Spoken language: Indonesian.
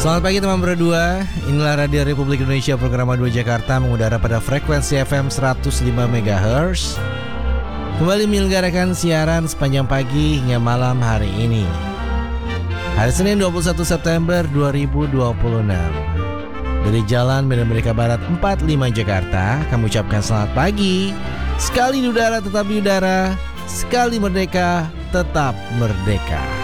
Selamat pagi teman berdua. Inilah Radio Republik Indonesia program A2 Jakarta mengudara pada frekuensi FM 105 MHz. Kembali menyelenggarakan siaran sepanjang pagi hingga malam hari ini. Hari Senin 21 September 2026. Dari Jalan Medan Merdeka Barat 45 Jakarta, kami ucapkan selamat pagi. Sekali di udara tetap di udara, sekali merdeka tetap merdeka.